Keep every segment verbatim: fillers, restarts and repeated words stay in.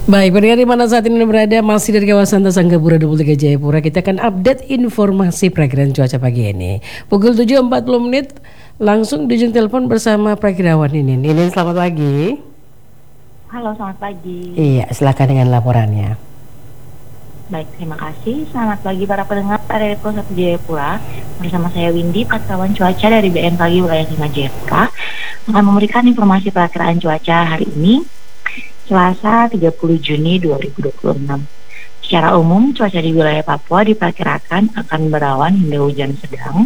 Baik, pendengar di mana saat ini berada masih dari kawasan Tasanggapura dua puluh tiga Jayapura, kita akan update informasi perakiraan cuaca pagi ini. Pukul tujuh empat puluh menit langsung di ujung telepon bersama Prakirawan Ninin. Ninin, selamat pagi. Halo, selamat pagi. Iya, silakan dengan laporannya. Baik, terima kasih. Selamat pagi para pendengar dari Pusat Jayapura. Bersama saya Windy, pantauan cuaca dari B M K G wilayah lima Jayapura akan memberikan informasi perakiraan cuaca hari ini, Selasa tiga puluh Juni dua ribu dua puluh enam. Secara umum, cuaca di wilayah Papua diperkirakan akan berawan hingga hujan sedang.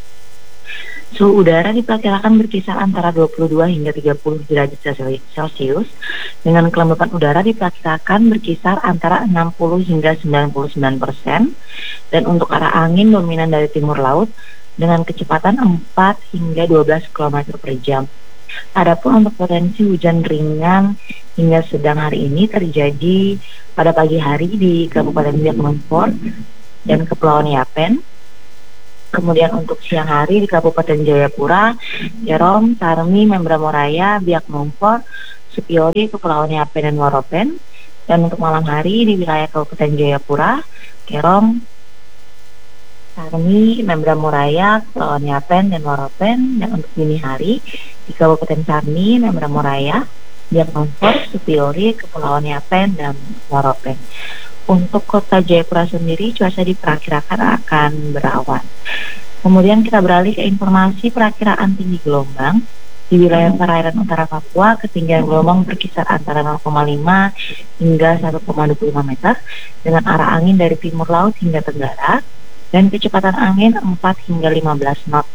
Suhu udara diperkirakan berkisar antara dua puluh dua hingga tiga puluh derajat Celcius, dengan kelembapan udara diperkirakan berkisar antara enam puluh hingga sembilan puluh sembilan persen, dan untuk arah angin dominan dari timur laut dengan kecepatan empat hingga dua belas kilometer per jam. Adapun untuk potensi hujan ringan hingga sedang hari ini terjadi pada pagi hari di Kabupaten Biak Numfor dan Kepulauan Yapen. Kemudian untuk siang hari di Kabupaten Jayapura, Jerom, Tarmi, Membramo Raya, Biak Numfor, Supiori, Kepulauan Yapen dan Waropen. Dan untuk malam hari di wilayah Kabupaten Jayapura, Jerom, Tarmi, Membramo Raya, Kepulauan Yapen dan Waropen. Dan untuk dini hari di Kabupaten Sarni, Membramo Raya, Biak Numfor, Supiori, Kepulauan Yapen dan Waropen. Untuk kota Jayapura sendiri cuaca diperkirakan akan berawan. Kemudian kita beralih ke informasi perakiraan tinggi gelombang. Di wilayah perairan utara Papua, ketinggian gelombang berkisar antara nol koma lima hingga satu koma dua puluh lima meter dengan arah angin dari timur laut hingga tenggara dan kecepatan angin empat hingga lima belas knot.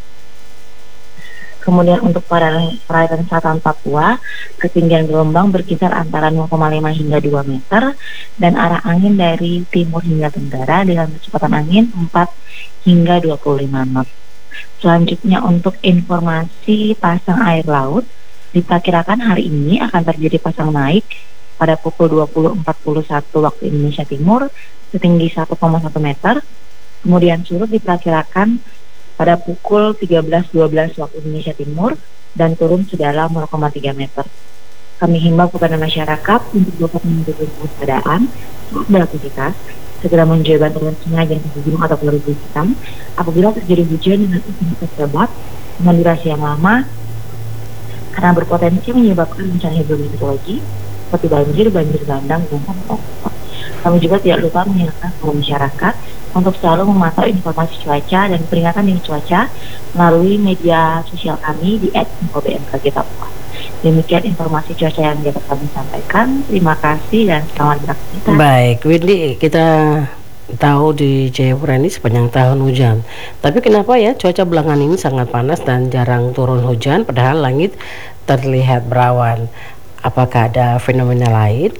Kemudian untuk perairan, perairan selatan Papua, ketinggian gelombang berkisar antara nol koma lima hingga dua meter dan arah angin dari timur hingga tenggara dengan kecepatan angin empat hingga dua puluh lima knot. Selanjutnya untuk informasi pasang air laut, diperkirakan hari ini akan terjadi pasang naik pada pukul dua puluh empat puluh satu waktu Indonesia Timur setinggi satu koma satu meter. Kemudian surut diperkirakan pada pukul tiga belas dua belas waktu Indonesia Timur dan turun sedalam nol koma tiga meter. Kami himbau kepada masyarakat untuk dapat menunjukkan kewaspadaan saat beraktivitas, segera menjauhi bantaran sungai dan gunung atau perbukitan apabila terjadi hujan dengan intensitas lebat dengan durasi yang lama karena berpotensi menyebabkan bencana hidrometeorologi seperti banjir, banjir bandang, dan tanah. Kami juga tidak lupa mengingatkan kepada masyarakat untuk selalu memantau informasi cuaca dan peringatan dini cuaca melalui media sosial kami di et info b m k g papua. Demikian informasi cuaca yang dapat kami sampaikan. Terima kasih dan selamat beraktivitas. Baik, Windy, kita tahu di Jayapura ini sepanjang tahun hujan. Tapi kenapa ya cuaca belakangan ini sangat panas dan jarang turun hujan padahal langit terlihat berawan? Apakah ada fenomena lain?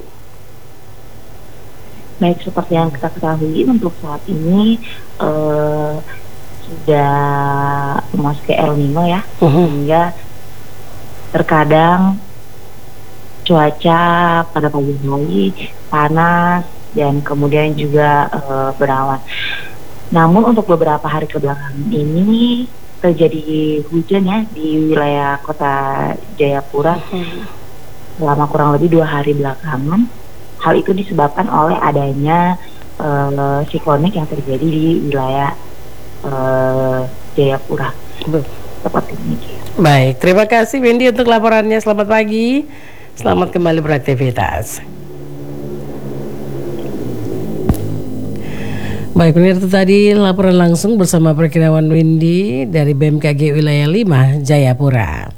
Baik, seperti yang kita ketahui untuk saat ini uh, sudah memasuki El Nino ya, uh-huh. sehingga terkadang cuaca pada pagi hari panas dan kemudian juga uh, berawan. Namun untuk beberapa hari kebelakangan ini terjadi hujan ya di wilayah kota Jayapura uh-huh. selama kurang lebih dua hari belakangan. Hal itu disebabkan oleh adanya uh, siklonik yang terjadi di wilayah uh, Jayapura. Seperti ini. Baik, terima kasih Windy untuk laporannya. Selamat pagi, selamat kembali beraktivitas. Baik, ini itu tadi laporan langsung bersama Prakirawan Windy dari B M K G wilayah lima Jayapura.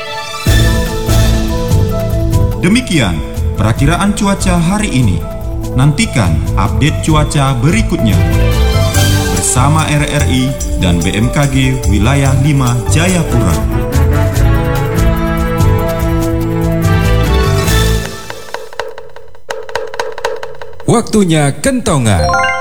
Demikian perakiraan cuaca hari ini. Nantikan update cuaca berikutnya bersama R R I dan B M K G wilayah lima Jayapura. Waktunya kentongan.